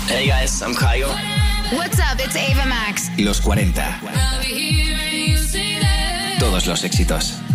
Hey guys, I'm Kyle. What's up, it's Ava Max. Los 40. Todos los éxitos.